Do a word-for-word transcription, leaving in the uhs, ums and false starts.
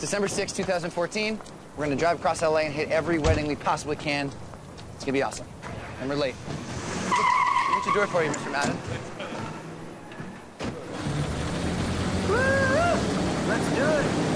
December sixth, two thousand fourteen. We're gonna drive across L A and hit every wedding we possibly can. It's gonna be awesome. And we're late. What you do it for you, Mister Madden? Woo! Let's do it.